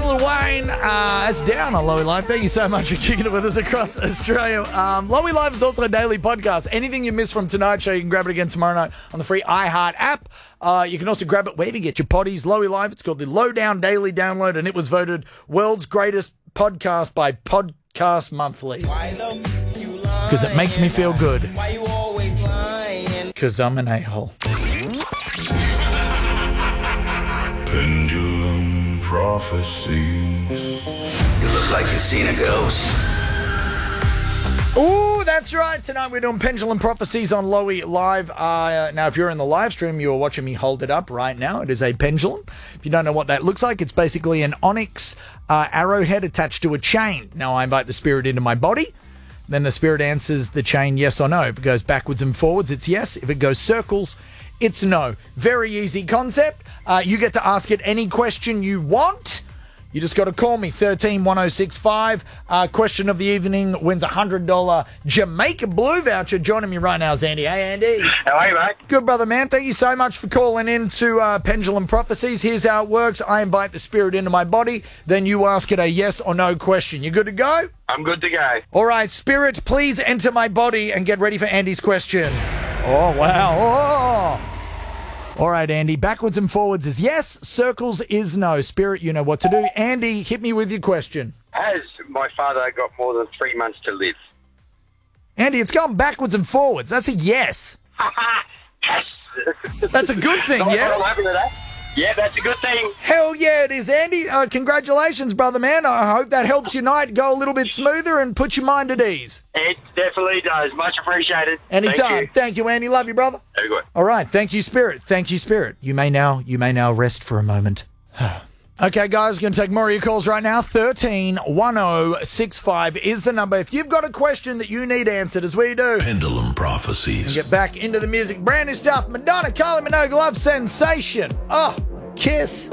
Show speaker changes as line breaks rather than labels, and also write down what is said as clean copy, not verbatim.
Lil Wayne, it's down on Lowy Live. Thank you so much for kicking it with us across Australia. Lowy Live is also a daily podcast. Anything you missed from tonight's show, you can grab it again tomorrow night on the free iHeart app. You can also grab it wherever you get your potties. Lowy Live, it's called the Lowdown Daily Download, and it was voted world's greatest podcast by Podcast Monthly. Because it makes me feel good. Because I'm an a-hole.
Pendulum prophecies.
You look like you've seen a ghost.
Ooh, that's right. Tonight we're doing Pendulum Prophecies on Lowy Live. Now, if you're in the live stream, you are watching me hold it up right now. It is a pendulum. If you don't know what that looks like, it's basically an onyx arrowhead attached to a chain. Now, I invite the spirit into my body. Then the spirit answers the chain yes or no. If it goes backwards and forwards, it's yes. If it goes circles, it's no. Very easy concept. You get to ask it any question you want. You just got to call me, 131065. Question of the evening wins a $100 Jamaica Blue voucher. Joining me right now is Andy. Hey, Andy.
How are you, mate?
Good, brother, man. Thank you so much for calling in to Pendulum Prophecies. Here's how it works. I invite the spirit into my body. Then you ask it a yes or no question. You good to go?
I'm good to go.
All right, spirit, please enter my body and get ready for Andy's question. Oh, wow. Oh. All right, Andy. Backwards and forwards is yes. Circles is no. Spirit, you know what to do. Andy, hit me with your question.
Has my father got more than 3 months to live?
Andy, it's gone backwards and forwards. That's a yes.
Yes.
That's a good thing, yeah?
I'm happy with that. Yeah, that's a good thing.
Hell yeah, it is, Andy. Congratulations, brother man. I hope that helps your night go a little bit smoother and put your mind at ease.
It definitely does. Much appreciated.
Anytime. Thank you, Andy. Love you, brother.
Very good.
All right. Thank you, Spirit. Thank you, Spirit. You may now rest for a moment. Okay, guys, we're going to take more of your calls right now. 131065 is the number. If you've got a question that you need answered, as we do,
Pendulum prophecies.
get back into the music. Brand new stuff. Madonna, Kylie Minogue, Love Sensation. Oh, Kiss.